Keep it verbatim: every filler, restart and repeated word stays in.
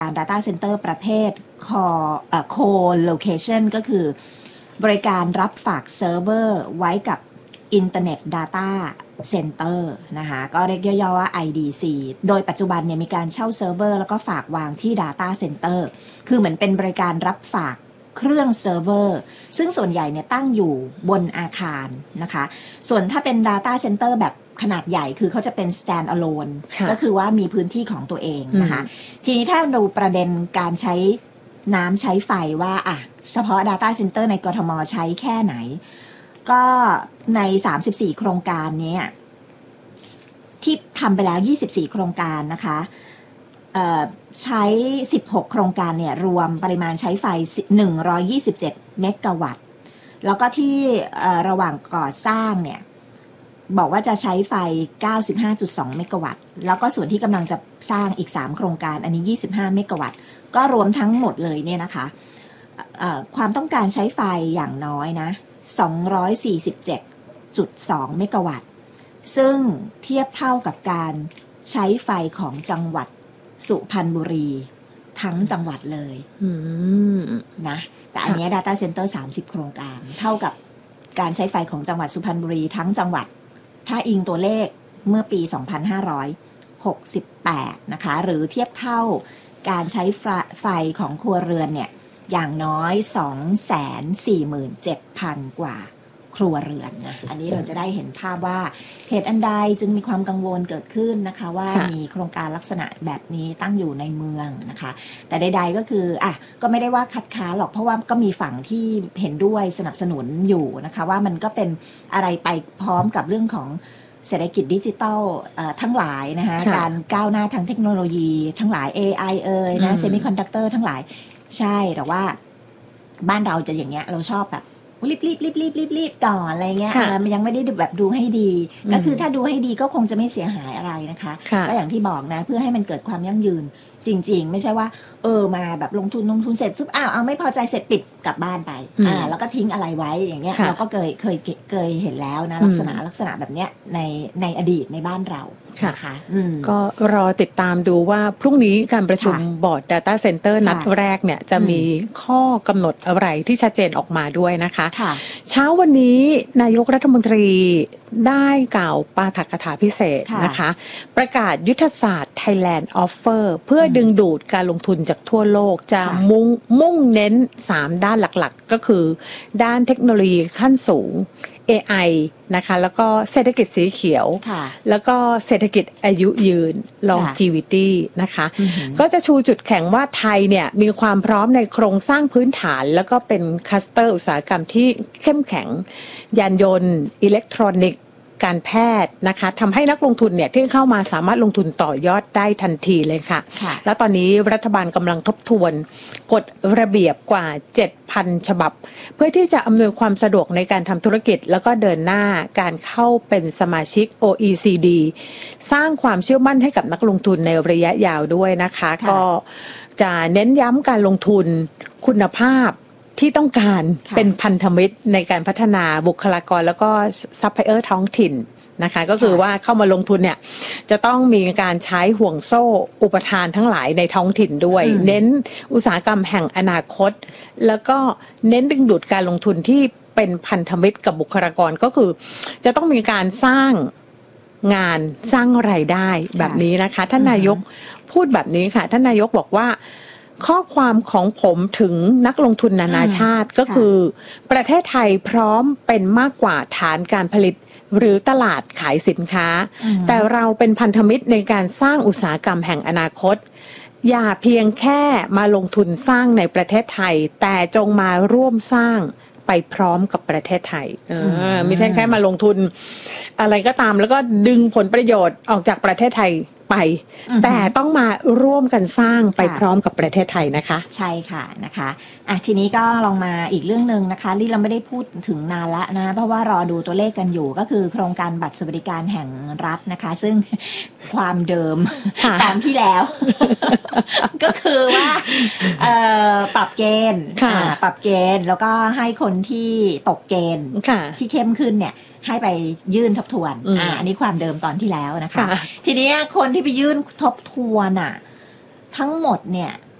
Data Center ประเภท Core เอ่อ Co-location ก็คือบริการรับฝากเซิร์ฟเวอร์ไว้กับ Internet Data Center นะคะก็เรียกย่อๆว่า ไอ ดี ซี โดยปัจจุบันเนี่ยมีการเช่าเซิร์ฟเวอร์แล้วก็ฝากวางที่ Data Center คือเหมือนเป็นบริการรับฝากเครื่องเซิร์ฟเวอร์ซึ่งส่วนใหญ่เนี่ยตั้งอยู่บนอาคารนะคะส่วนถ้าเป็น Data Center แบบขนาดใหญ่คือเขาจะเป็น stand alone ก็คือว่ามีพื้นที่ของตัวเองนะคะทีนี้ถ้าดูประเด็นการใช้น้ำใช้ไฟว่าอ่ะเฉพาะ Data Center ในกทมใช้แค่ไหนก็ในสามสิบสี่โครงการนี้ที่ทำไปแล้วยี่สิบสี่โครงการนะคะใช้สิบหกโครงการเนี่ยรวมปริมาณใช้ไฟหนึ่งร้อยยี่สิบเจ็ดเมกะวัตต์แล้วก็ที่ระหว่างก่อสร้างเนี่ยบอกว่าจะใช้ไฟ เก้าสิบห้าจุดสอง เมกะวัตต์แล้วก็ส่วนที่กำลังจะสร้างอีกสามโครงการอันนี้ยี่สิบห้าเมกะวัตต์ก็รวมทั้งหมดเลยเนี่ยนะคะความต้องการใช้ไฟอย่างน้อยนะสองร้อยสี่สิบเจ็ดจุดสอง เมกะวัตต์ซึ่งเทียบเท่ากับการใช้ไฟของจังหวัดสุพรรณบุรีทั้งจังหวัดเลยนะแต่อันนี้ Data Center สามสิบโครงการเท่ากับการใช้ไฟของจังหวัดสุพรรณบุรีทั้งจังหวัดถ้าอิงตัวเลขเมื่อปีสองพันห้าร้อยหกสิบแปดนะคะหรือเทียบเท่าการใช้ไฟของครัวเรือนเนี่ยอย่างน้อย สองแสนสี่หมื่นเจ็ดพัน กว่าครัวเรือนนะอันนี้เราจะได้เห็นภาพว่าเหตุอันใดจึงมีความกังวลเกิดขึ้นนะคะว่ามีโครงการลักษณะแบบนี้ตั้งอยู่ในเมืองนะคะแต่ใดๆก็คืออ่ะก็ไม่ได้ว่าคัดค้านหรอกเพราะว่าก็มีฝั่งที่เห็นด้วยสนับสนุนอยู่นะคะว่ามันก็เป็นอะไรไปพร้อมกับเรื่องของเศรษฐกิจดิจิทัลทั้งหลายนะคะการก้าวหน้าทางเทคโนโลยีทั้งหลาย เอ ไอ เอ่ยนะเซมิคอนดักเตอร์ทั้งหลายใช่แต่ว่าบ้านเราจะอย่างเงี้ยเราชอบแบบรีบรีบรีบรีบรีบรีบก่อนอะไรเงี้ยมันยังไม่ได้แบบดูให้ดีก็คือถ้าดูให้ดีก็คงจะไม่เสียหายอะไรนะคะก็อย่างที่บอกนะเพื่อให้มันเกิดความยั่งยืนจริงๆไม่ใช่ว่าเออมาแบบลงทุนลงทุนเสร็จซุปอ้าวเอาไม่พอใจเสร็จปิดกลับบ้านไปอ่าแล้วก็ทิ้งอะไรไว้อย่างเงี้ยเราก็เคยเคยเคยเห็นแล้วนะลักษณะลักษณะแบบเนี้ยในในอดีตในบ้านเราค่ะก็รอติดตามดูว่าพรุ่งนี้การประชุมบอร์ด Data Center นัดแรกเนี่ยจะมีข้อกำหนดอะไรที่ชัดเจนออกมาด้วยนะคะเช้าวันนี้นายกรัฐมนตรีได้กล่าวปาฐกถาพิเศษนะคะประกาศยุทธศาสตร์ Thailand Offer เพื่อดึงดูดการลงทุนจากทั่วโลกจะมุ่งมุ่งเน้นสามด้านหลักๆก็คือด้านเทคโนโลยีขั้นสูง เอ ไอ นะคะแล้วก็เศรษฐกิจสีเขียวแล้วก็เศรษฐกิจอายุยืน longevity นะคะก็จะชูจุดแข็งว่าไทยเนี่ยมีความพร้อมในโครงสร้างพื้นฐานแล้วก็เป็นคลัสเตอร์อุตสาหกรรมที่เข้มแข็งยานยนต์อิเล็กทรอนิกส์การแพทย์นะคะทำให้นักลงทุนเนี่ยที่เข้ามาสามารถลงทุนต่อยอดได้ทันทีเลยค่ะแล้วตอนนี้รัฐบาลกำลังทบทวนกฎระเบียบกว่า เจ็ดพัน ฉบับเพื่อที่จะอำนวยความสะดวกในการทำธุรกิจแล้วก็เดินหน้าการเข้าเป็นสมาชิก โอ อี ซี ดี สร้างความเชื่อมั่นให้กับนักลงทุนในระยะยาวด้วยนะคะก็จะเน้นย้ำการลงทุนคุณภาพที่ต้องการเป็นพันธมิตรในการพัฒนาบุคลากรแล้วก็ซัพพลายเออร์ท้องถิ่นนะคะก็คือว่าเข้ามาลงทุนเนี่ยจะต้องมีการใช้ห่วงโซ่อุปทานทั้งหลายในท้องถิ่นด้วยเน้นอุตสาหกรรมแห่งอนาคตแล้วก็เน้นดึงดูดการลงทุนที่เป็นพันธมิตรกับบุคลากรก็คือจะต้องมีการสร้างงานสร้างรายได้แบบนี้นะคะท่านนายกพูดแบบนี้ค่ะท่านนายกบอกว่าข้อความของผมถึงนักลงทุนนานาชาติก็คือประเทศไทยพร้อมเป็นมากกว่าฐานการผลิตหรือตลาดขายสินค้าแต่เราเป็นพันธมิตรในการสร้างอุตสาหกรรมแห่งอนาคตอย่าเพียงแค่มาลงทุนสร้างในประเทศไทยแต่จงมาร่วมสร้างไปพร้อมกับประเทศไทยเออไม่ใช่แค่มาลงทุนอะไรก็ตามแล้วก็ดึงผลประโยชน์ออกจากประเทศไทยไปแต่ต้องมาร่วมกันสร้างไปพร้อมกับประเทศไทยนะคะใช่ค่ะนะคะอ่ะทีนี้ก็ลองมาอีกเรื่องนึงนะคะที่เราไม่ได้พูดถึงนานละนะเพราะว่ารอดูตัวเลขกันอยู่ก็คือโครงการบัตรสวัสดิการแห่งรัฐนะคะซึ่งความเดิมตามที่แล้ว ก็คือว่าปรับเกณฑ์ปรับเกณฑ์แล้วก็ให้คนที่ตกเกณฑ์ที่เข้มขึ้นเนี่ยให้ไปยื่นทบทวนอ่าอันนี้ความเดิมตอนที่แล้วนะคะทีนี้คนที่ไปยื่นทบทวนอ่ะทั้งหมดเนี่ย